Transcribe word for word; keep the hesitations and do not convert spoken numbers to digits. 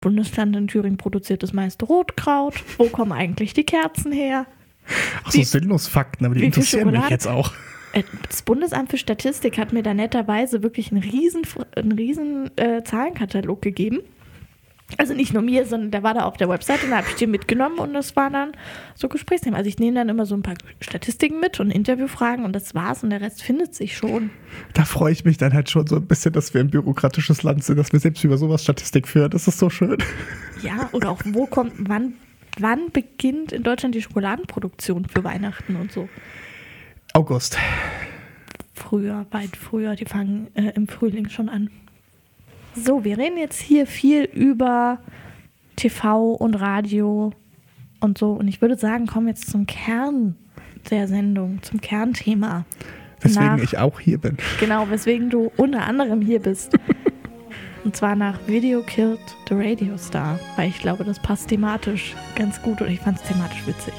Bundesland in Thüringen produziert das meiste Rotkraut? Wo kommen eigentlich die Kerzen her? Ach so, sinnlos Fakten, aber die interessieren mich jetzt auch. Das Bundesamt für Statistik hat mir da netterweise wirklich einen riesen, einen riesen äh, Zahlenkatalog gegeben. Also nicht nur mir, sondern der war da auf der Webseite und da habe ich den mitgenommen und das war dann so Gesprächsthema. Also ich nehme dann immer so ein paar Statistiken mit und Interviewfragen und das war's und der Rest findet sich schon. Da freue ich mich dann halt schon so ein bisschen, dass wir ein bürokratisches Land sind, dass wir selbst über sowas Statistik führen. Das ist so schön. Ja, oder auch wo kommt, wann, wann beginnt in Deutschland die Schokoladenproduktion für Weihnachten und so? August. Früher, weit früher, die fangen äh, im Frühling schon an. So, wir reden jetzt hier viel über T V und Radio und so. Und ich würde sagen, kommen wir jetzt zum Kern der Sendung, zum Kernthema. Weswegen nach, ich auch hier bin. Genau, weswegen du unter anderem hier bist. Und zwar nach Video Killed the Radio Star. Weil ich glaube, das passt thematisch ganz gut und ich fand es thematisch witzig.